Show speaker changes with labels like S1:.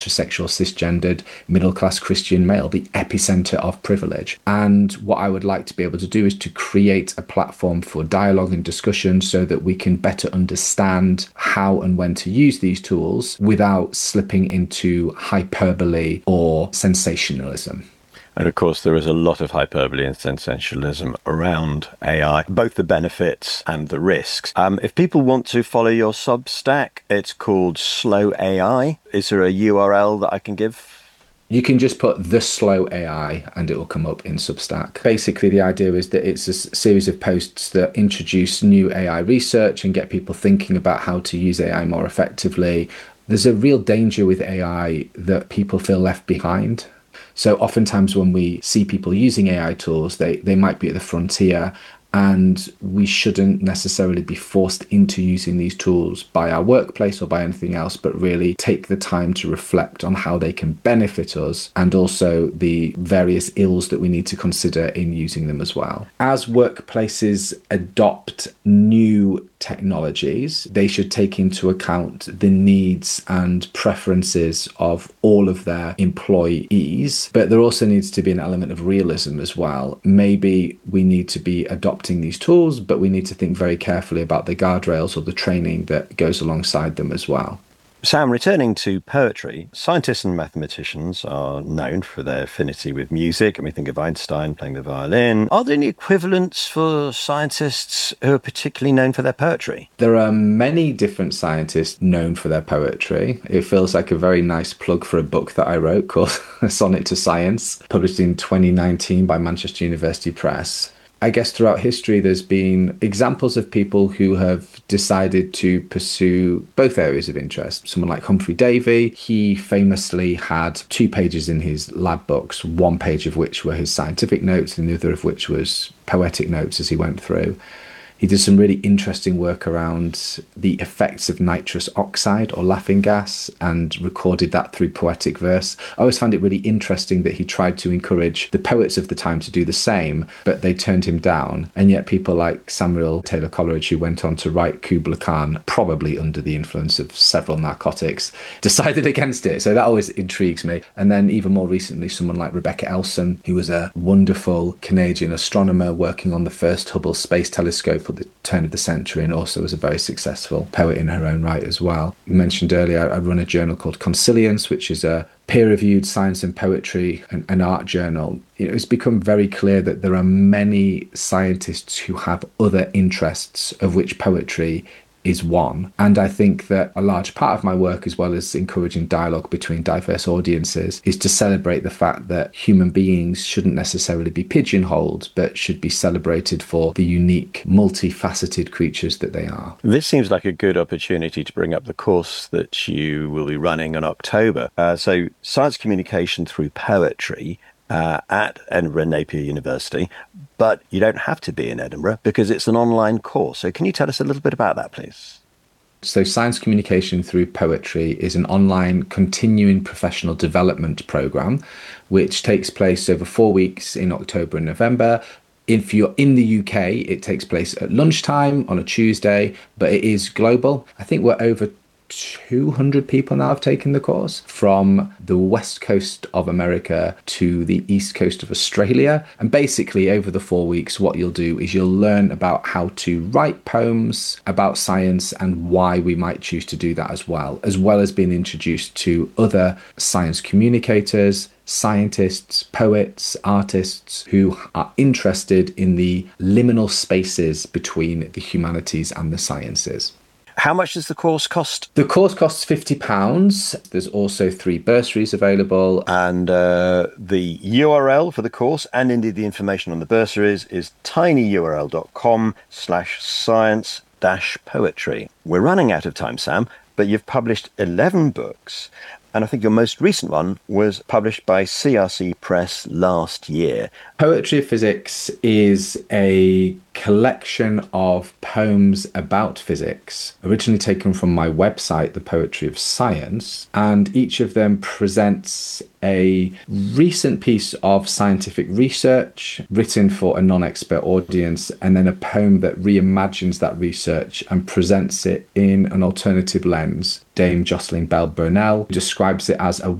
S1: heterosexual, cisgendered, middle-class Christian male, the epicenter of privilege. And what I would like to be able to do is to create a platform for dialogue and discussion so that we can better understand how and when to use these tools without slipping into hyperbole or sensationalism.
S2: And of course, there is a lot of hyperbole and sensationalism around AI, both the benefits and the risks. If people want to follow your Substack, it's called Slow AI. Is there a URL that I can give?
S1: You can just put The Slow AI and it will come up in Substack. Basically, the idea is that it's a series of posts that introduce new AI research and get people thinking about how to use AI more effectively. There's a real danger with AI that people feel left behind. So oftentimes when we see people using AI tools, they might be at the frontier, and we shouldn't necessarily be forced into using these tools by our workplace or by anything else, but really take the time to reflect on how they can benefit us and also the various ills that we need to consider in using them as well. As workplaces adopt new technologies, they should take into account the needs and preferences of all of their employees, but there also needs to be an element of realism as well. Maybe we need to be adopting these tools, but we need to think very carefully about the guardrails or the training that goes alongside them as well.
S2: Sam, returning to poetry, scientists and mathematicians are known for their affinity with music, and we think of Einstein playing the violin. Are there any equivalents for scientists who are particularly known for their poetry?
S1: There are many different scientists known for their poetry. It feels like a very nice plug for a book that I wrote called A Sonnet to Science, published in 2019 by Manchester University Press. I guess throughout history, there's been examples of people who have decided to pursue both areas of interest. Someone like Humphrey Davy, he famously had 2 pages in his lab books, 1 page of which were his scientific notes and the other of which was poetic notes as he went through. He did some really interesting work around the effects of nitrous oxide or laughing gas and recorded that through poetic verse. I always found it really interesting that he tried to encourage the poets of the time to do the same, but they turned him down. And yet people like Samuel Taylor Coleridge, who went on to write Kubla Khan, probably under the influence of several narcotics, decided against it. So that always intrigues me. And then even more recently, someone like Rebecca Elson, who was a wonderful Canadian astronomer working on the first Hubble Space Telescope at the turn of the century, and also was a very successful poet in her own right as well. You mentioned earlier, I run a journal called Consilience, which is a peer-reviewed science and poetry and art journal. It's become very clear that there are many scientists who have other interests, of which poetry is one. And I think that a large part of my work, as well as encouraging dialogue between diverse audiences, is to celebrate the fact that human beings shouldn't necessarily be pigeonholed, but should be celebrated for the unique, multifaceted creatures that they are.
S2: This seems like a good opportunity to bring up the course that you will be running in October. So Science Communication Through Poetry at Edinburgh Napier University, but you don't have to be in Edinburgh because it's an online course. So can you tell us a little bit about that, please?
S1: So Science Communication Through Poetry is an online continuing professional development program, which takes place over 4 weeks in October and November. If you're in the UK, it takes place at lunchtime on a Tuesday, but it is global. I think we're over 200 people now have taken the course, from the west coast of America to the east coast of Australia. And basically over the 4 weeks, what you'll do is you'll learn about how to write poems about science and why we might choose to do that, as well as being introduced to other science communicators, scientists, poets, artists who are interested in the liminal spaces between the humanities and the sciences.
S2: How much does the course cost?
S1: The course costs £50. There's also 3 bursaries available.
S2: And the URL for the course, and indeed the information on the bursaries, is tinyurl.com/science-poetry. We're running out of time, Sam, but you've published 11 books. And I think your most recent one was published by CRC Press last year.
S1: Poetry of Physics is a collection of poems about physics, originally taken from my website, The Poetry of Science, and each of them presents a recent piece of scientific research written for a non-expert audience, and then a poem that reimagines that research and presents it in an alternative lens. Dame Jocelyn Bell Burnell describes it as a